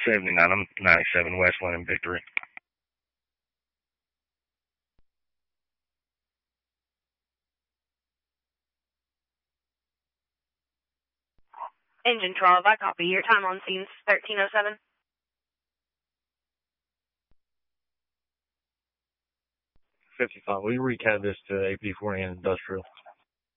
79. I'm 97 Westland and Victory. Engine 12, I copy. Your time on scene's 1307. 55. Will you recap this to AP40 and Industrial?